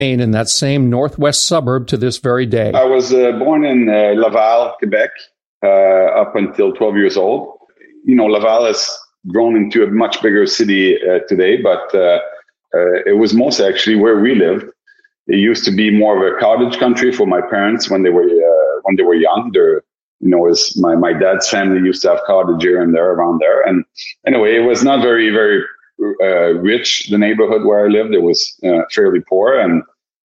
in that same northwest suburb to this very day. I was born in Laval, Quebec, up until 12 years old. Laval has grown into a much bigger city today, but it was most actually where we lived. It used to be more of a cottage country for my parents when they were young. As my dad's family used to have cottage here and there around there. And anyway, it was not very, very rich. The neighborhood where I lived, it was fairly poor, and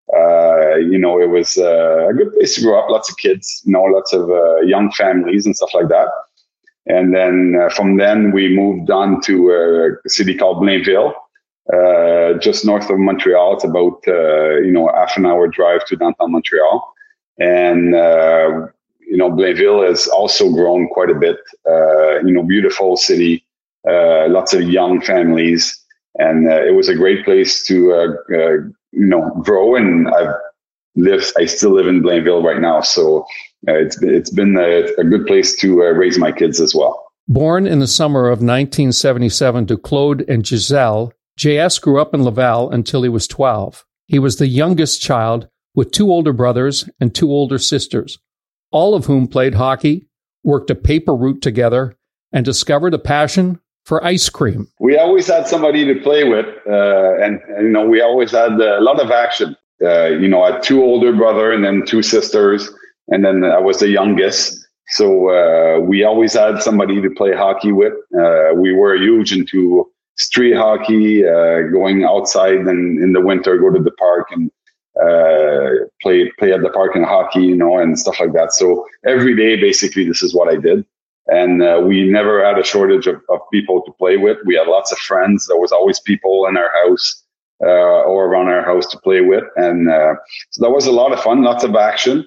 it was a good place to grow up. Lots of kids, lots of young families and stuff like that. And then from then we moved on to a city called Blainville, just north of Montreal. It's about half an hour drive to downtown Montreal, and Blainville has also grown quite a bit. Beautiful city, lots of young families, and it was a great place to grow. And I still live in Blainville right now, so it's been a good place to raise my kids as well. Born in the summer of 1977 to Claude and Giselle, J.S. grew up in Laval until he was 12. He was the youngest child with 2 older brothers and 2 older sisters, all of whom played hockey, worked a paper route together, and discovered a passion for ice cream. We always had somebody to play with, and we always had a lot of action. I had 2 older brothers and then 2 sisters, and then I was the youngest. So we always had somebody to play hockey with. We were huge into street hockey, going outside and in the winter, go to the park and play at the park in hockey, and stuff like that. So every day, basically, this is what I did. And we never had a shortage of people to play with. We had lots of friends. There was always people in our house or around our house to play with. And so that was a lot of fun, lots of action.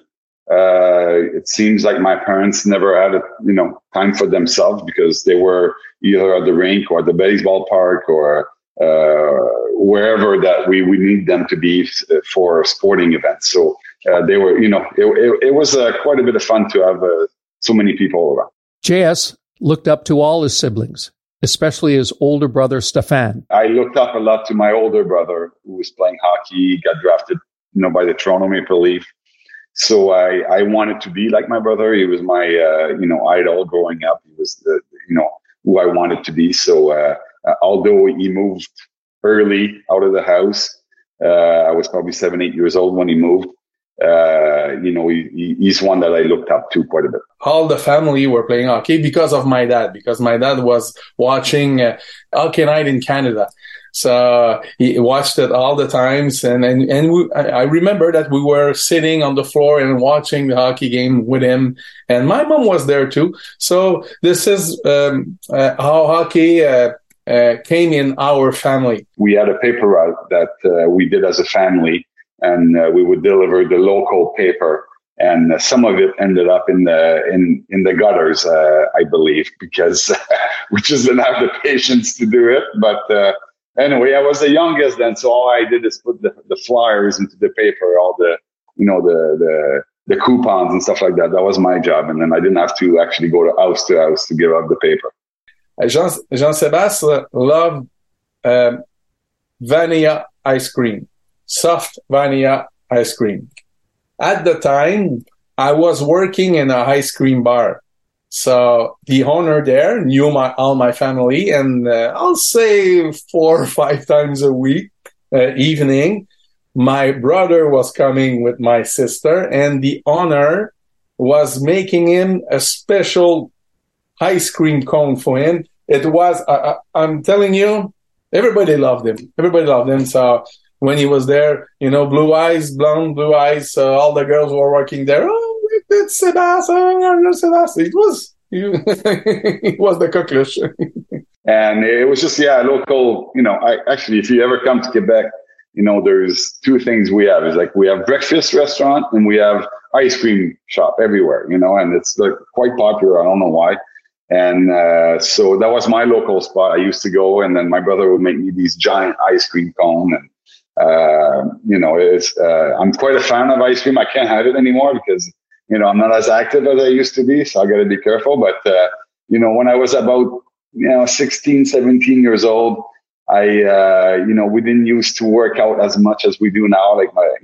It seems like my parents never had time for themselves because they were either at the rink or the baseball park or wherever that we need them to be for sporting events. So they were, it was quite a bit of fun to have so many people around. J.S. looked up to all his siblings, especially his older brother, Stéphane. I looked up a lot to my older brother who was playing hockey, got drafted, by the Toronto Maple Leaf. So I wanted to be like my brother. He was my, idol growing up. He was who I wanted to be. So although he moved early out of the house, I was probably 7, 8 years old when he moved. He's one that I looked up to quite a bit. All the family were playing hockey because of my dad, because my dad was watching Hockey Night in Canada. So he watched it all the times. And I remember that we were sitting on the floor and watching the hockey game with him. And my mom was there too. So this is how hockey came in our family. We had a paper route that we did as a family, and we would deliver the local paper. And some of it ended up in the gutters, I believe, because we just didn't have the patience to do it. But anyway, I was the youngest then, so all I did is put the flyers into the paper, all the the coupons and stuff like that. That was my job, and then I didn't have to actually go to house to give out the paper. Jean-Sébastien loved vanilla ice cream, soft vanilla ice cream. At the time, I was working in a ice cream bar. So the owner there knew all my family, and I'll say 4 or 5 times a week, evening, my brother was coming with my sister, and the owner was making him a special ice cream cone for him. It was, I'm telling you, everybody loved him. Everybody loved him. So when he was there, blue eyes, blonde, blue eyes, all the girls were working there. Oh, it's Sébastien. It was the coqueluche. And it was just, local, actually, if you ever come to Quebec, there's 2 things we have. It's like we have breakfast restaurant and we have ice cream shop everywhere, and it's quite popular. I don't know why. And so that was my local spot. I used to go, and then my brother would make me these giant ice cream cone. And, I'm quite a fan of ice cream. I can't have it anymore because, I'm not as active as I used to be. So I got to be careful. But, when I was about, 16, 17 years old, we didn't used to work out as much as we do now. Like